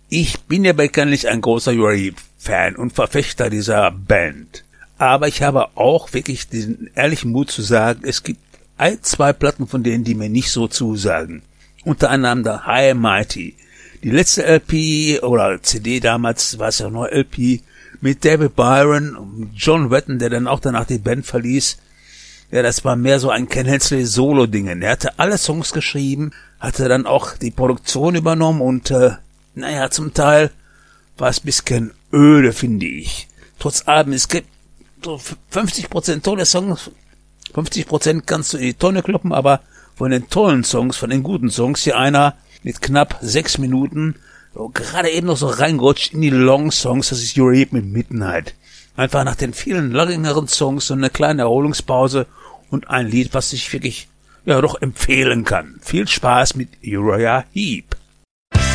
Ich bin ja bekanntlich ein großer Uriah Heep-Fan und Verfechter dieser Band. Aber ich habe auch wirklich den ehrlichen Mut zu sagen, es gibt ein, zwei Platten von denen, die mir nicht so zusagen. Unter anderem der High and Mighty. Die letzte LP oder CD damals, war es ja nur LP, mit David Byron und John Wetton, der dann auch danach die Band verließ. Ja, das war mehr so ein Ken Hensley Solo-Ding. Er hatte alle Songs geschrieben, hatte dann auch die Produktion übernommen und zum Teil war es ein bisschen öde, finde ich. Trotz allem, es gibt so 50% tolle Songs, 50% kannst du in die Tonne kloppen, aber von den tollen Songs, von den guten Songs, hier einer mit knapp 6 Minuten, so gerade eben noch so reingerutscht in die Long-Songs, das ist Uriah Heep mit Midnight. Einfach nach den vielen längeren Songs so eine kleine Erholungspause und ein Lied, was ich wirklich, doch empfehlen kann. Viel Spaß mit Uriah Heep.